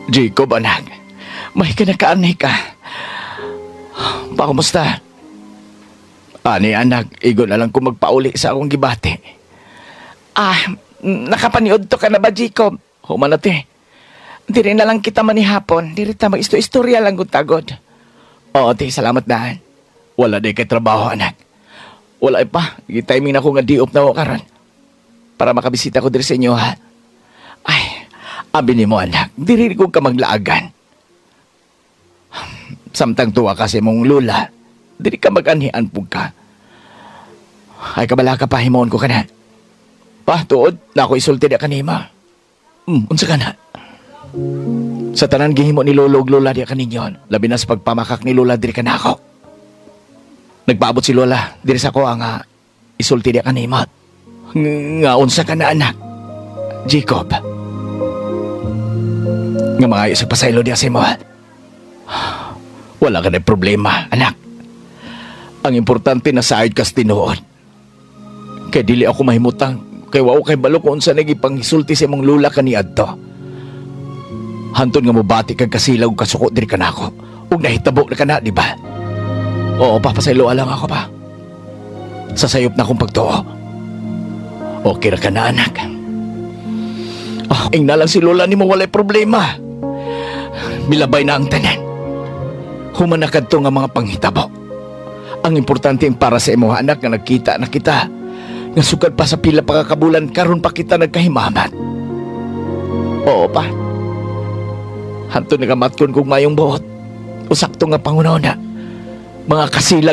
Jacob, anak. May kinakaanay ka. Pa, kumusta? Ani, anak, igo na lang kung magpauli sa akong gibati. Nakapaniod to ka na ba, Jacob? Humanate. Diri na lang kita manihapon. Diri ta mag-istorya lang kung tagod. Oo, te, salamat na. Wala day kay trabaho, anak. Wala pa. Timing na ko nga diop na ako karon. Para makabisita ko diri sa inyo, ha? Ay, abi ni mo, anak. Diri ko ka maglaagan. Samtang tuwa kasi mong lula. Diri ka mag-anihan po ka. Ay, kabala ka pa, himoon ko ka na. Pa, tuod, na ako isulti na kanima. Unsa ka na? Sa tanan gihimo ni Lolo ug Lola diya kaninyon, labi na sa pagpamakak ni Lola diri kanako. Nagpaabot si Lola diri sa ko nga isulti diya kanima. Nga unsa ka na, anak? Jacob. Nga mga isa pasaylo diya sa imo. Wala ka na problema, anak. Ang importante na sahid kas tinuod. Kay dili ako mahimutang kay wao kay balo kung unsa nagipanghisulti sa imong lula kaniadto. Hantod nga mo bati kag kasilaw kasuko diri kanako. Ug nahitabo na kana, di ba? Oo, papasaylo lang ako pa. Sasayop na akong pagtuo. Okay ra ka na, anak. Ing na lang si Lola ni mo walay problema. Milabay na ang tanan. Human na kadto nga mga panghitabo. Ang importante para sa imo, anak, nga nagkita na kita. Nga sugad pa sa pila pagkakabulan karon pa kita nagkahimamat. Oo pa. Hanto nagamatkon kong mayong buot. Usakto nga pangunaw na. Mga kasilag